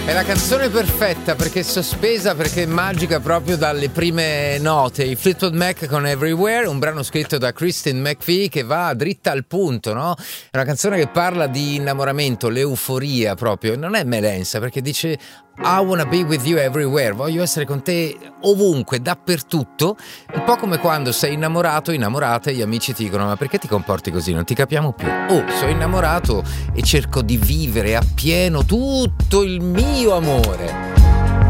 È la canzone perfetta perché è sospesa, perché è magica proprio dalle prime note. I Fleetwood Mac con Everywhere, un brano scritto da Christine McVie che va dritta al punto, no? È una canzone che parla di innamoramento, l'euforia proprio. Non è melensa perché dice I wanna be with you everywhere, voglio essere con te ovunque, dappertutto. Un po' come quando sei innamorato, innamorata e gli amici ti dicono ma perché ti comporti così, non ti capiamo più. Oh, sono innamorato e cerco di vivere appieno tutto il mio amore.